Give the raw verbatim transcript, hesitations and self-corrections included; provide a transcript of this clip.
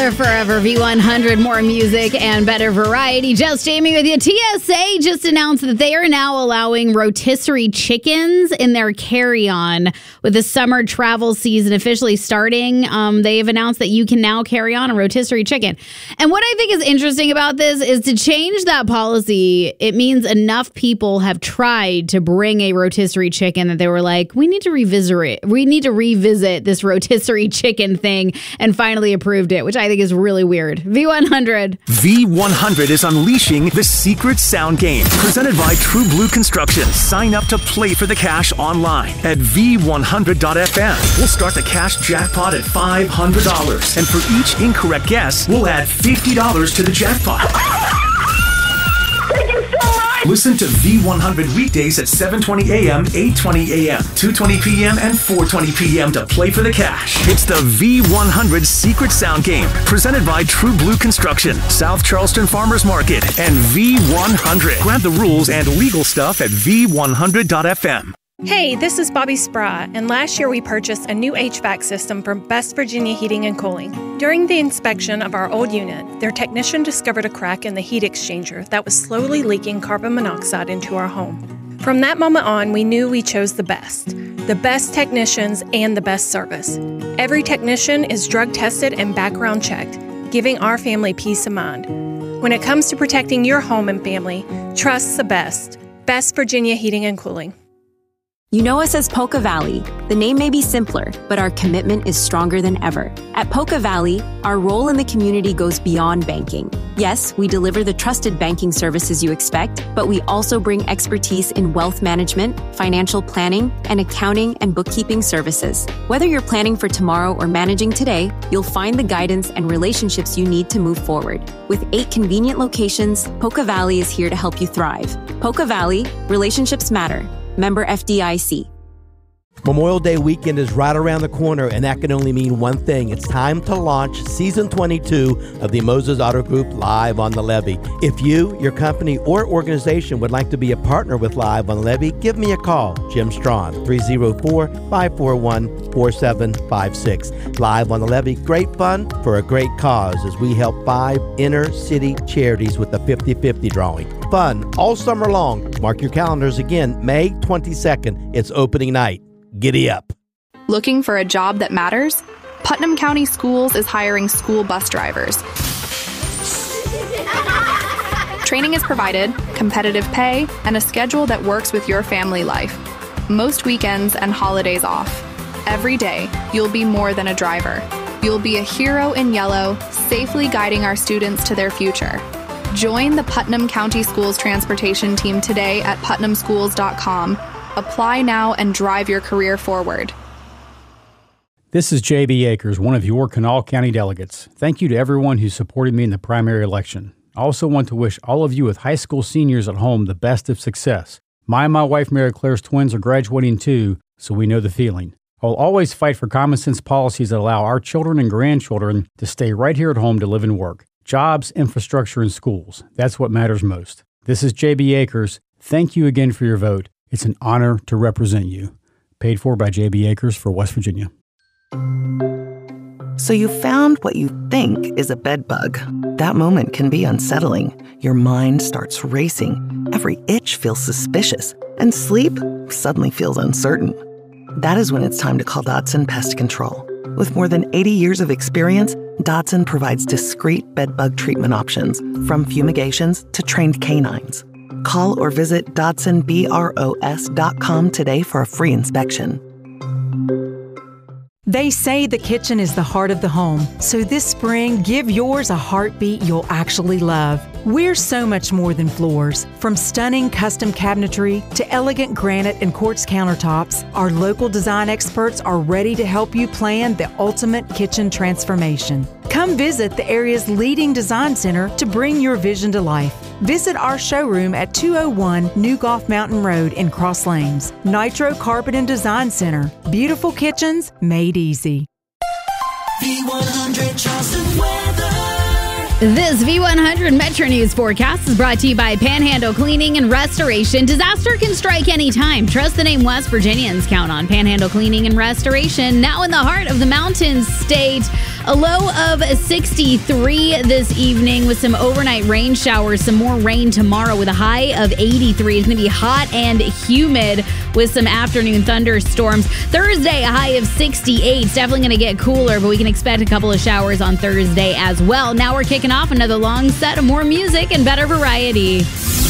Together forever. V one hundred, more music and better variety. Just Jamie with you. T S A just announced that they are now allowing rotisserie chickens in their carry-on with the summer travel season officially starting. Um, they have announced that you can now carry on a rotisserie chicken. And what I think is interesting about this is to change that policy, it means enough people have tried to bring a rotisserie chicken that they were like, we need to revisit it. We need to revisit this rotisserie chicken thing, and finally approved it, which I think is really weird. V one hundred. V one hundred is unleashing the secret sound game. Presented by True Blue Construction. Sign up to play for the cash online at V one hundred dot F M. We'll start the cash jackpot at five hundred dollars. And for each incorrect guess, we'll add fifty dollars to the jackpot. Thank you so much! Listen to V one hundred weekdays at seven twenty a.m., eight twenty a.m., two twenty p.m., and four twenty p.m. to play for the cash. It's the V one hundred Secret Sound Game, presented by True Blue Construction, South Charleston Farmers Market, and V one hundred. Grab the rules and legal stuff at V one hundred dot F M. Hey, this is Bobby Spry, and last year we purchased a new H V A C system from Best Virginia Heating and Cooling. During the inspection of our old unit, their technician discovered a crack in the heat exchanger that was slowly leaking carbon monoxide into our home. From that moment on, we knew we chose the best. The best technicians and the best service. Every technician is drug tested and background checked, giving our family peace of mind. When it comes to protecting your home and family, trust the best. Best Virginia Heating and Cooling. You know us as Polka Valley. The name may be simpler, but our commitment is stronger than ever. At Polka Valley, our role in the community goes beyond banking. Yes, we deliver the trusted banking services you expect, but we also bring expertise in wealth management, financial planning, and accounting and bookkeeping services. Whether you're planning for tomorrow or managing today, you'll find the guidance and relationships you need to move forward. With eight convenient locations, Polka Valley is here to help you thrive. Polka Valley, relationships matter. Member F D I C. Memorial Day weekend is right around the corner, and that can only mean one thing. It's time to launch Season twenty-two of the Moses Auto Group Live on the Levee. If you, your company, or organization would like to be a partner with Live on the Levee, give me a call. Jim Strawn, three oh four, five four one, four seven five six. Live on the Levee, great fun for a great cause as we help five inner-city charities with the fifty-fifty drawing. Fun all summer long. Mark your calendars again, May twenty-second. It's opening night. Giddy up. Looking for a job that matters? Putnam County Schools is hiring school bus drivers. Training is provided, competitive pay, and a schedule that works with your family life. Most weekends and holidays off. Every day, you'll be more than a driver. You'll be a hero in yellow, safely guiding our students to their future. Join the Putnam County Schools transportation team today at putnam schools dot com. Apply now and drive your career forward. This is J B Akers, one of your Kanawha County delegates. Thank you to everyone who supported me in the primary election. I also want to wish all of you with high school seniors at home the best of success. My and my wife Mary Claire's twins are graduating too, so we know the feeling. I'll always fight for common sense policies that allow our children and grandchildren to stay right here at home to live and work. Jobs, infrastructure, and schools. That's what matters most. This is J B Akers. Thank you again for your vote. It's an honor to represent you. Paid for by J B Akers for West Virginia. So you found what you think is a bed bug. That moment can be unsettling. Your mind starts racing. Every itch feels suspicious. And sleep suddenly feels uncertain. That is when it's time to call Dodson Pest Control. With more than eighty years of experience, Dodson provides discreet bedbug treatment options, from fumigations to trained canines. Call or visit Dodson Bros dot com today for a free inspection. They say the kitchen is the heart of the home, so this spring, give yours a heartbeat you'll actually love. We're so much more than floors. From stunning custom cabinetry to elegant granite and quartz countertops, our local design experts are ready to help you plan the ultimate kitchen transformation. Come visit the area's leading design center to bring your vision to life. Visit our showroom at two oh one New Golf Mountain Road in Cross Lanes. Nitro Carpet and Design Center. Beautiful kitchens made easy. V one hundred Charleston weather. This V one hundred Metro News forecast is brought to you by Panhandle Cleaning and Restoration. Disaster can strike anytime. Trust the name West Virginians count on. Panhandle Cleaning and Restoration, now in the heart of the Mountain State. A low of sixty-three this evening with some overnight rain showers. Some more rain tomorrow with a high of eighty-three. It's going to be hot and humid with some afternoon thunderstorms. Thursday, a high of sixty-eight. It's definitely going to get cooler, but we can expect a couple of showers on Thursday as well. Now we're kicking off another long set of more music and better variety.